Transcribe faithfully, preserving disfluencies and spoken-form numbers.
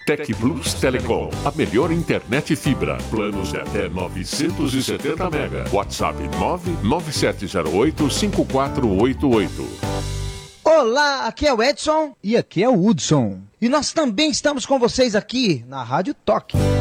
Tec Plus Telecom, a melhor internet fibra. Planos de até novecentos e setenta mega. WhatsApp nove nove sete zero oito cinco quatro oito oito. Olá, aqui é o Edson e aqui é o Hudson. E nós também estamos com vocês aqui na Rádio Toque.